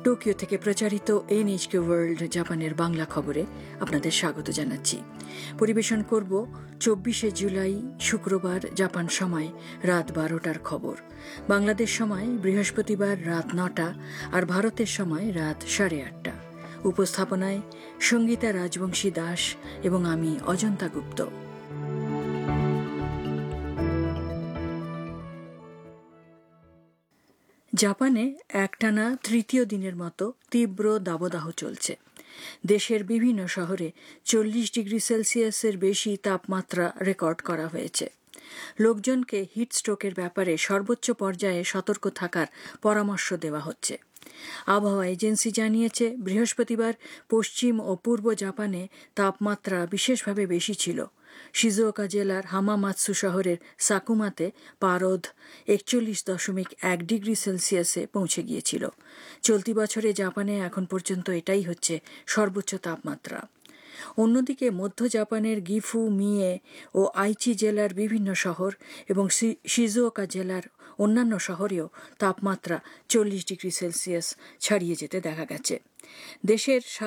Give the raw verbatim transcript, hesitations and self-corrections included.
Tokyo থেকে প্রচারিত NHK world জাপানের বাংলা খবরে আপনাদের স্বাগত জানাচ্ছি। পরিবেশন করব চব্বিশে জুলাই শুক্রবার জাপান সময় রাত বারোটার খবর। বাংলাদেশ সময় বৃহস্পতিবার রাত নটা আর ভারতের সময় রাত সাড়ে আটটা। উপস্থাপনায় সঙ্গীতা রাজবংশী দাস এবং আমি অজন্তা গুপ্ত। জাপানে একটানা তৃতীয় দিনের মতো তীব্র দাবদাহ চলছে। দেশের বিভিন্ন শহরে চল্লিশ ডিগ্রি সেলসিয়াসের বেশি তাপমাত্রা রেকর্ড করা হয়েছে। লোকজনকে হিটস্ট্রোকের ব্যাপারে সর্বোচ্চ পর্যায়ে সতর্ক থাকার পরামর্শ দেওয়া হচ্ছে। আবহাওয়া এজেন্সি জানিয়েছে, বৃহস্পতিবার পশ্চিম ও পূর্ব জাপানে তাপমাত্রা বিশেষভাবে বেশি ছিল। শিজুওকা জেলার হামামাৎসু শহরের সাকুমাতে পারদ একচল্লিশ দশমিক এক ডিগ্রি সেলসিয়াসে পৌঁছে গিয়েছিল। চলতি বছরে জাপানে এখন পর্যন্ত এটাই হচ্ছে সর্বোচ্চ তাপমাত্রা। অন্যদিকে মধ্য জাপানের গিফু, মিয়ে ও আইচি জেলার বিভিন্ন শহর এবং শিজুওকা জেলার অন্যান্য শহরেও তাপমাত্রা চল্লিশ ডিগ্রি সেলসিয়াস ছাড়িয়ে যেতে দেখা গেছে। দেশের